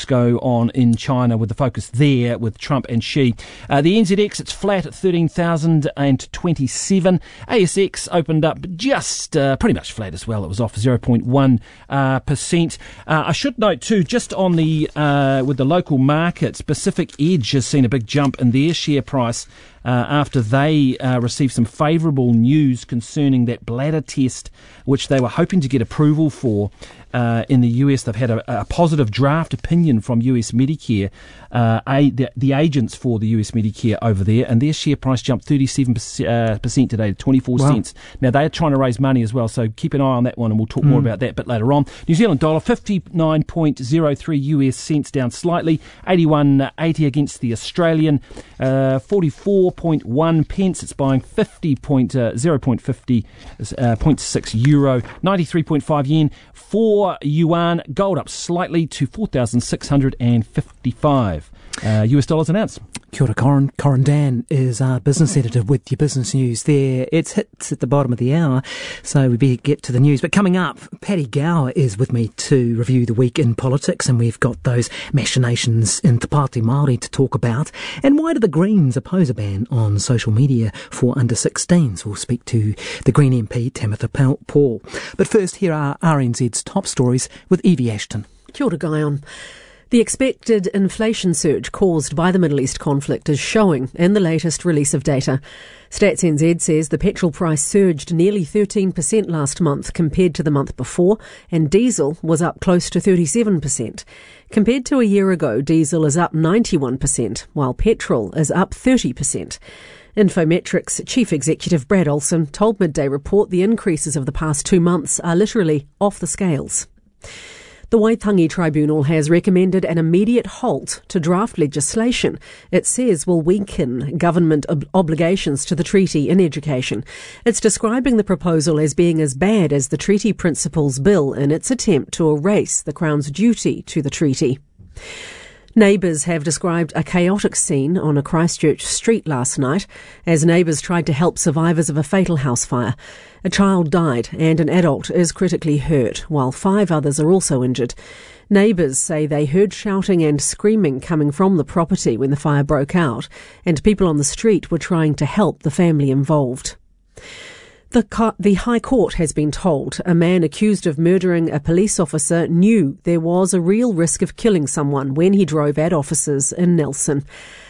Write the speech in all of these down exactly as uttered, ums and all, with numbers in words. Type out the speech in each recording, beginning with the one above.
go on in China, with the focus there with Trump and Xi. Uh, the N Z X, it's flat at thirteen thousand twenty-seven. A S X opened up just uh, pretty much flat as well. It was off zero point one percent. Uh, I should note too, just on the uh, with the local markets, Pacific Edge has seen a big jump in their share price uh, after they uh, received some favourable news concerning that bladder test, which they were hoping to get approval for uh, in the U S. They've had a, a positive draft opinion from U S Medicare, uh, a, the, the agents for the U S Medicare over there, and their share price jumped thirty-seven percent today to twenty-four wow. cents. Now, they're trying to raise money as well, so keep an eye on that one, and we'll talk mm. more about that a bit later on. New Zealand dollar, fifty-nine point zero three U S cents, down slightly, eighty-one eighty against the Australian, uh, forty-four point one pence. It's buying fifty point zero point fifty uh, point six euro, ninety-three point five yen, four yuan. Gold up slightly to four thousand six hundred fifty-five uh, U S dollars an ounce. Kia ora, Corin. Corin Dan is our business editor with your business news there. It's hits at the bottom of the hour, so we better get to the news. But coming up, Paddy Gower is with me to review the week in politics, and we've got those machinations in Te Pāti Māori to talk about. And why do the Greens oppose a ban on social media for under sixteens? We'll speak to the Green M P, Tamitha Paul. But first, here are R N Z's top stories with Evie Ashton. Kia ora, Guyon. The expected inflation surge caused by the Middle East conflict is showing in the latest release of data. Stats N Z says the petrol price surged nearly thirteen percent last month compared to the month before, and diesel was up close to thirty-seven percent. Compared to a year ago, diesel is up ninety-one percent, while petrol is up thirty percent. Infometrics Chief Executive Brad Olson told Midday Report the increases of the past two months are literally off the scales. The Waitangi Tribunal has recommended an immediate halt to draft legislation it says will weaken government ob- obligations to the treaty in education. It's describing the proposal as being as bad as the treaty principles bill in its attempt to erase the Crown's duty to the treaty. Neighbours have described a chaotic scene on a Christchurch street last night as neighbours tried to help survivors of a fatal house fire. A child died and an adult is critically hurt, while five others are also injured. Neighbours say they heard shouting and screaming coming from the property when the fire broke out, and people on the street were trying to help the family involved. The, co- the High Court has been told a man accused of murdering a police officer knew there was a real risk of killing someone when he drove at officers in Nelson.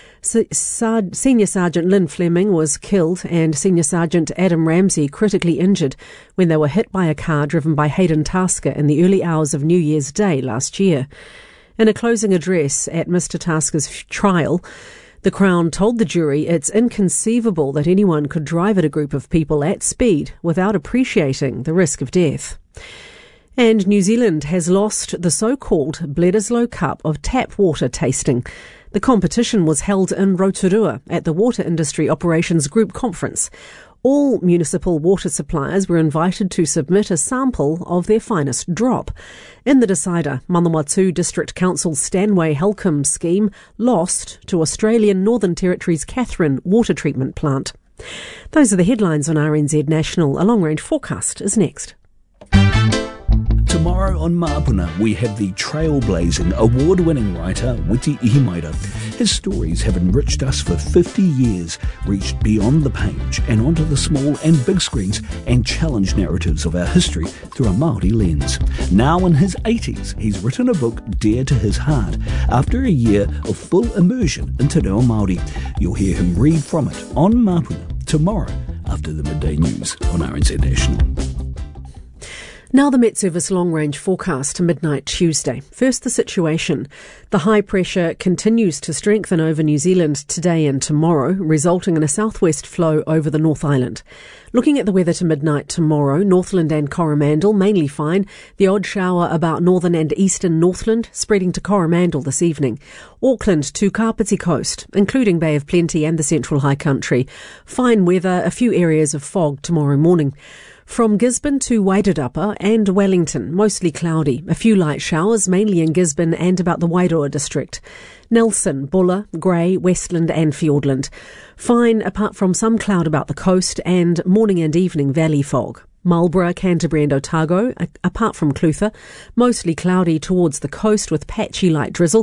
S- Sar- Senior Sergeant Lynn Fleming was killed and Senior Sergeant Adam Ramsey critically injured when they were hit by a car driven by Hayden Tasker in the early hours of New Year's Day last year. In a closing address at Mister Tasker's f- trial, the Crown told the jury it's inconceivable that anyone could drive at a group of people at speed without appreciating the risk of death. And New Zealand has lost the so-called Bledisloe Cup of tap water tasting. The competition was held in Rotorua at the Water Industry Operations Group Conference. All municipal water suppliers were invited to submit a sample of their finest drop. In the decider, Manawatu District Council's Stanway Helcombe scheme lost to Australian Northern Territory's Katherine water treatment plant. Those are the headlines on R N Z National. A long-range forecast is next. Tomorrow on Mapuna, we have the trailblazing, award-winning writer Witi Ihimaera. His stories have enriched us for fifty years, reached beyond the page and onto the small and big screens, and challenged narratives of our history through a Māori lens. Now in his eighties, he's written a book dear to his heart after a year of full immersion into Reo Māori. You'll hear him read from it on Mapuna tomorrow after the midday news on R N Z National. Now the Met Service long-range forecast to midnight Tuesday. First, the situation. The high pressure continues to strengthen over New Zealand today and tomorrow, resulting in a southwest flow over the North Island. Looking at the weather to midnight tomorrow, Northland and Coromandel mainly fine. The odd shower about northern and eastern Northland, spreading to Coromandel this evening. Auckland to Kapiti Coast, including Bay of Plenty and the Central High Country. Fine weather, a few areas of fog tomorrow morning. From Gisborne to Wairarapa and Wellington, mostly cloudy. A few light showers, mainly in Gisborne and about the Wairoa district. Nelson, Buller, Grey, Westland and Fiordland. Fine apart from some cloud about the coast and morning and evening valley fog. Marlborough, Canterbury and Otago, apart from Clutha, mostly cloudy towards the coast with patchy light drizzle.